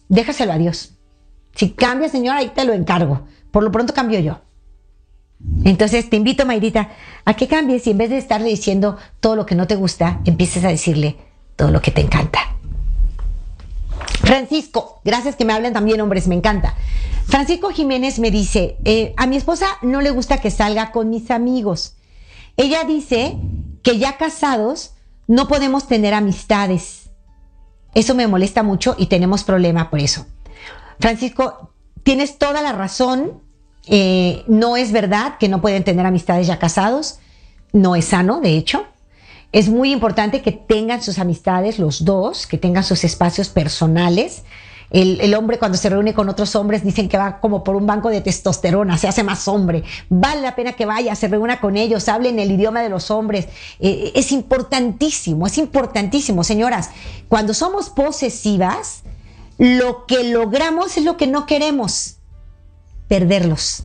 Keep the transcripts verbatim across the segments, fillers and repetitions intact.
déjaselo a Dios. Si cambia, señora, ahí te lo encargo. Por lo pronto cambio yo. Entonces te invito, Mayrita, a que cambies y en vez de estarle diciendo todo lo que no te gusta, empieces a decirle todo lo que te encanta. Francisco, gracias que me hablen también hombres, me encanta. Francisco Jiménez me dice, eh, a mi esposa no le gusta que salga con mis amigos. Ella dice que ya casados no podemos tener amistades. Eso me molesta mucho y tenemos problema por eso. Francisco, tienes toda la razón. Eh, no es verdad que no pueden tener amistades ya casados. No es sano, de hecho. Es muy importante que tengan sus amistades los dos, que tengan sus espacios personales. El, el hombre cuando se reúne con otros hombres dicen que va como por un banco de testosterona, se hace más hombre. Vale la pena que vaya, se reúna con ellos, hablen el idioma de los hombres. Eh, es importantísimo, es importantísimo, señoras. Cuando somos posesivas, lo que logramos es lo que no queremos, perderlos.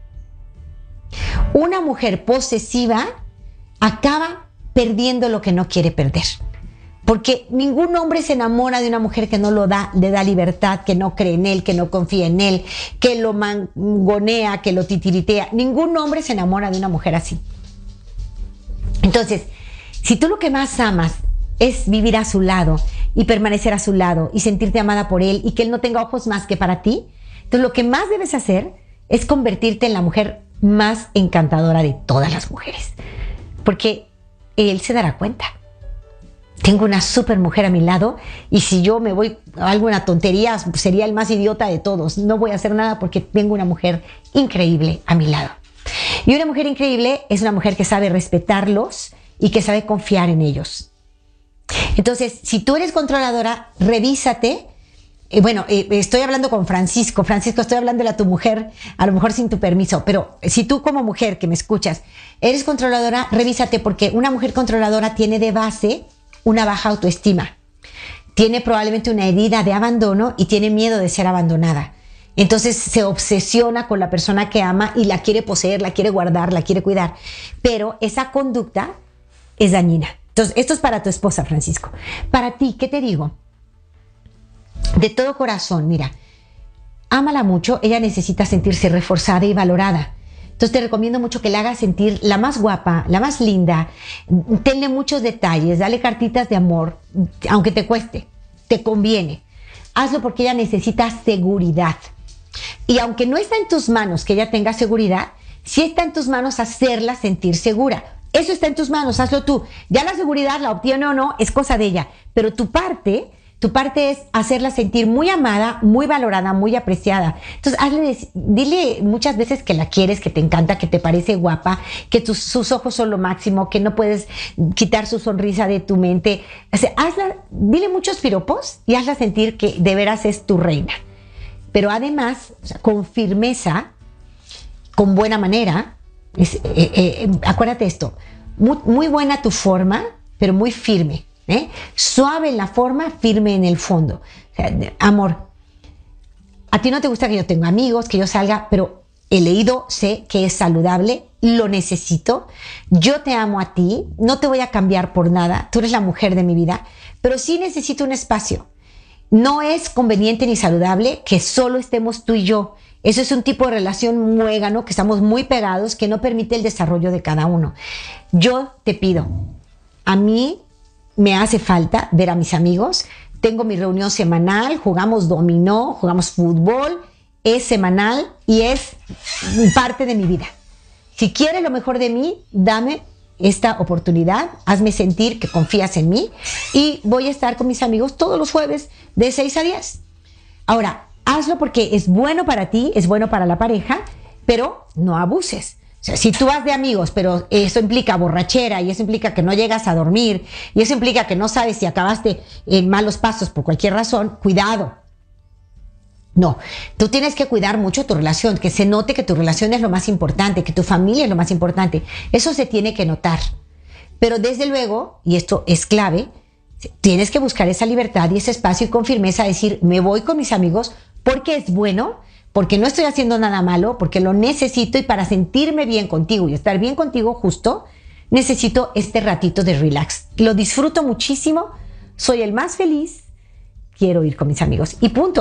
Una mujer posesiva acaba perdiendo lo que no quiere perder. Porque ningún hombre se enamora de una mujer que no lo da, le da libertad, que no cree en él, que no confía en él, que lo mangonea, que lo titiritea. Ningún hombre se enamora de una mujer así. Entonces, si tú lo que más amas es vivir a su lado y permanecer a su lado y sentirte amada por él y que él no tenga ojos más que para ti, entonces lo que más debes hacer es convertirte en la mujer más encantadora de todas las mujeres. Porque él se dará cuenta. Tengo una súper mujer a mi lado y si yo me voy a alguna tontería sería el más idiota de todos. No voy a hacer nada porque tengo una mujer increíble a mi lado. Y una mujer increíble es una mujer que sabe respetarlos y que sabe confiar en ellos. Entonces, si tú eres controladora, revísate. Eh, bueno, eh, estoy hablando con Francisco. Francisco, estoy hablándole a tu mujer, a lo mejor sin tu permiso, pero si tú como mujer que me escuchas eres controladora, revísate porque una mujer controladora tiene de base una baja autoestima. Tiene probablemente una herida de abandono y tiene miedo de ser abandonada. Entonces se obsesiona con la persona que ama y la quiere poseer, la quiere guardar, la quiere cuidar. Pero esa conducta es dañina. Entonces, esto es para tu esposa, Francisco. Para ti, ¿qué te digo? De todo corazón, mira, ámala mucho, ella necesita sentirse reforzada y valorada. Entonces te recomiendo mucho que la hagas sentir la más guapa, la más linda, tenle muchos detalles, dale cartitas de amor, aunque te cueste, te conviene. Hazlo porque ella necesita seguridad. Y aunque no está en tus manos que ella tenga seguridad, sí está en tus manos hacerla sentir segura. Eso está en tus manos, hazlo tú. Ya la seguridad la obtiene o no, es cosa de ella. Pero tu parte... Tu parte es hacerla sentir muy amada, muy valorada, muy apreciada. Entonces, hazle, dile muchas veces que la quieres, que te encanta, que te parece guapa, que tus, sus ojos son lo máximo, que no puedes quitar su sonrisa de tu mente. O sea, hazla, dile muchos piropos y hazla sentir que de veras es tu reina. Pero además, o sea, con firmeza, con buena manera, es, eh, eh, acuérdate esto, muy, muy buena tu forma, pero muy firme. ¿Eh? Suave en la forma, firme en el fondo. O sea, amor, a ti no te gusta que yo tenga amigos, que yo salga, pero he leído, sé que es saludable, lo necesito, yo te amo a ti, no te voy a cambiar por nada, tú eres la mujer de mi vida, pero sí necesito un espacio. No es conveniente ni saludable que solo estemos tú y yo. Eso es un tipo de relación muégano, que estamos muy pegados, que no permite el desarrollo de cada uno. Yo te pido, a mí me hace falta ver a mis amigos. Tengo mi reunión semanal, jugamos dominó, jugamos fútbol, es semanal y es parte de mi vida. Si quieres lo mejor de mí, dame esta oportunidad, hazme sentir que confías en mí y voy a estar con mis amigos todos los jueves de seis a diez. Ahora, hazlo porque es bueno para ti, es bueno para la pareja, pero no abuses. O sea, si tú vas de amigos, pero eso implica borrachera y eso implica que no llegas a dormir y eso implica que no sabes si acabaste en malos pasos por cualquier razón, cuidado. No, tú tienes que cuidar mucho tu relación, que se note que tu relación es lo más importante, que tu familia es lo más importante. Eso se tiene que notar. Pero desde luego, y esto es clave, tienes que buscar esa libertad y ese espacio y con firmeza decir, me voy con mis amigos porque es bueno, porque no estoy haciendo nada malo, porque lo necesito y para sentirme bien contigo y estar bien contigo justo, necesito este ratito de relax. Lo disfruto muchísimo, soy el más feliz, quiero ir con mis amigos y punto.